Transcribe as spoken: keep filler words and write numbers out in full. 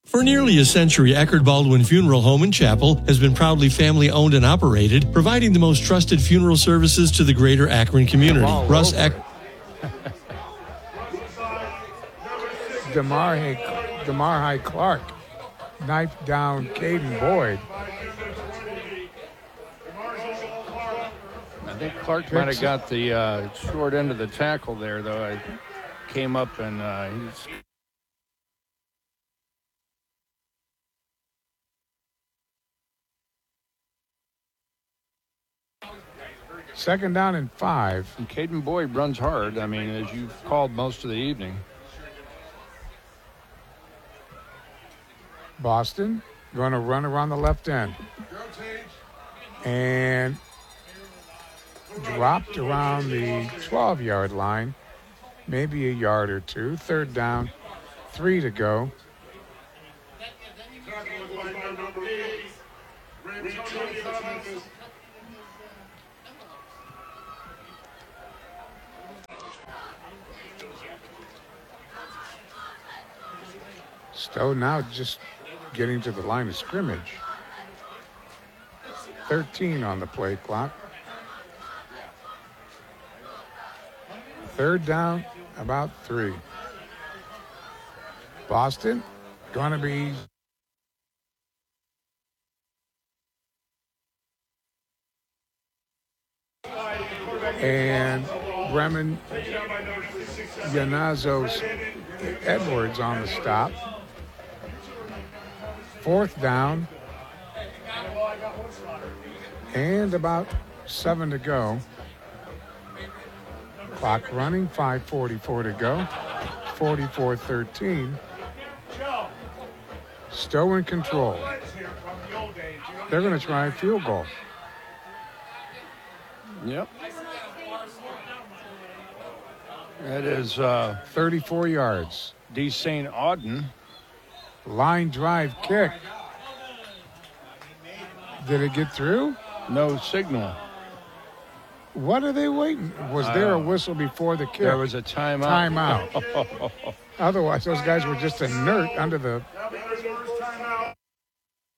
For nearly a century, Eckerd Baldwin Funeral Home and Chapel has been proudly family-owned and operated, providing the most trusted funeral services to the greater Akron community. Russ Eck. DeMar High Clark knifed down Caden Boyd. I think Clark might have got the uh, short end of the tackle there, though. I came up and uh, he's... Second down and five. And Caden Boyd runs hard, I mean, as you've called most of the evening. Boston going to run around the left end. And dropped around the twelve-yard line, maybe a yard or two. Third down, three to go. Stowe now just getting to the line of scrimmage. thirteen on the play clock. Third down, about three. Boston going to be and Bremen Yanazos Edwards on the stop. Fourth down and about seven to go. Clock running, five forty-four to go. forty-four thirteen. Stowe in control. They're going to try a field goal. Yep. That is uh, thirty-four yards. D. Saint Auden. Line drive kick. Did it get through? No signal. What are they waiting? Was there a whistle before the kick? There was a timeout. Timeout. Otherwise, those guys were just inert under the